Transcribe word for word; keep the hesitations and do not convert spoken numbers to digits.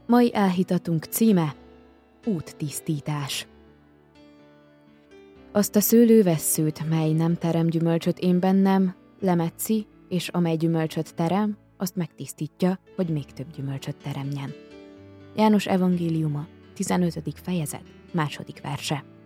Mai áhítatunk címe úttisztítás. Azt a szőlővesszőt, mely nem terem gyümölcsöt én bennem, lemetszi, és amely gyümölcsöt terem, azt megtisztítja, hogy még több gyümölcsöt teremjen. János evangéliuma, tizenötödik fejezet, második verse.